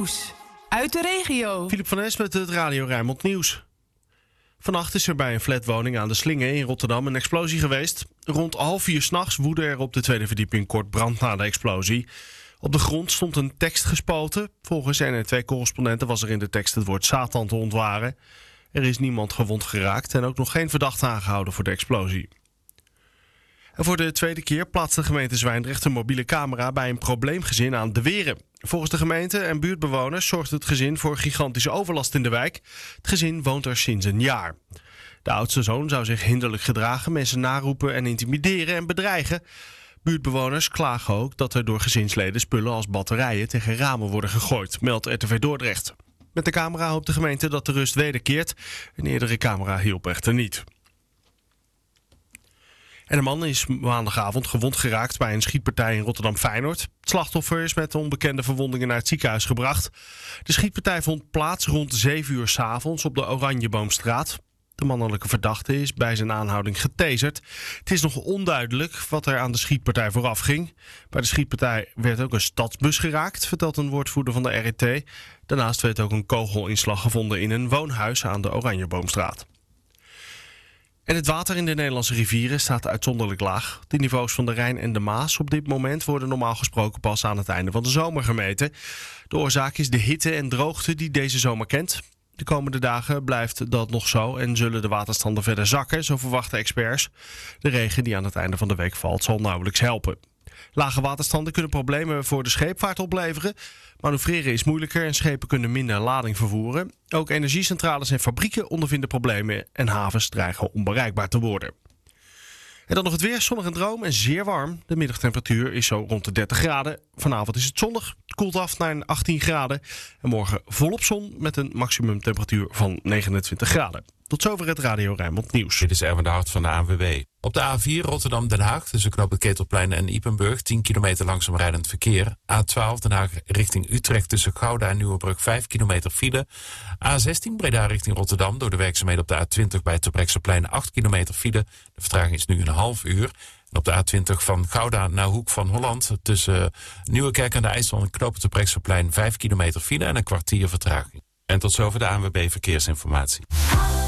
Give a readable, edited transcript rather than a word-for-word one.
nieuws uit de regio. Filip van Es met het Radio Rijnmond Nieuws. Vannacht is er bij een flatwoning aan de Slinge in Rotterdam een explosie geweest. Rond 3:30 s'nachts woedde er op de tweede verdieping kort brand na de explosie. Op de grond stond een tekst gespoten. Volgens NR2-correspondenten was er in de tekst het woord Satan te ontwaren. Er is niemand gewond geraakt en ook nog geen verdachte aangehouden voor de explosie. En voor de tweede keer plaatst de gemeente Zwijndrecht een mobiele camera bij een probleemgezin aan De Weren. Volgens de gemeente en buurtbewoners zorgt het gezin voor gigantische overlast in de wijk. Het gezin woont er sinds een jaar. De oudste zoon zou zich hinderlijk gedragen, mensen naroepen en intimideren en bedreigen. Buurtbewoners klagen ook dat er door gezinsleden spullen als batterijen tegen ramen worden gegooid, meldt RTV Dordrecht. Met de camera hoopt de gemeente dat de rust wederkeert. Een eerdere camera hielp echter niet. En een man is maandagavond gewond geraakt bij een schietpartij in Rotterdam-Feyenoord. Het slachtoffer is met onbekende verwondingen naar het ziekenhuis gebracht. De schietpartij vond plaats rond 7 uur 's avonds op de Oranjeboomstraat. De mannelijke verdachte is bij zijn aanhouding getaserd. Het is nog onduidelijk wat er aan de schietpartij vooraf ging. Bij de schietpartij werd ook een stadsbus geraakt, vertelt een woordvoerder van de RET. Daarnaast werd ook een kogelinslag gevonden in een woonhuis aan de Oranjeboomstraat. En het water in de Nederlandse rivieren staat uitzonderlijk laag. De niveaus van de Rijn en de Maas op dit moment worden normaal gesproken pas aan het einde van de zomer gemeten. De oorzaak is de hitte en droogte die deze zomer kent. De komende dagen blijft dat nog zo en zullen de waterstanden verder zakken, zo verwachten experts. De regen die aan het einde van de week valt zal nauwelijks helpen. Lage waterstanden kunnen problemen voor de scheepvaart opleveren. Manoeuvreren is moeilijker en schepen kunnen minder lading vervoeren. Ook energiecentrales en fabrieken ondervinden problemen en havens dreigen onbereikbaar te worden. En dan nog het weer, zonnig en droom en zeer warm. De middagtemperatuur is zo rond de 30 graden. Vanavond is het zonnig, het koelt af naar 18 graden. En morgen volop zon met een maximumtemperatuur van 29 graden. Tot zover het Radio Rijnmond Nieuws. Dit is Erwin de Hart van de ANWB. Op de A4 Rotterdam-Den Haag tussen knoop het Ketelplein en Ypenburg 10 kilometer langzaam rijdend verkeer. A12 Den Haag richting Utrecht tussen Gouda en Nieuwebrug 5 kilometer file. A16 Breda richting Rotterdam door de werkzaamheden op de A20 bij het Terbrechtseplein 8 kilometer file. De vertraging is nu een half uur. En op de A20 van Gouda naar Hoek van Holland tussen Nieuwekerk aan de IJssel en knoop het Terbrechtseplein 5 kilometer file en een kwartier vertraging. En tot zover de ANWB Verkeersinformatie.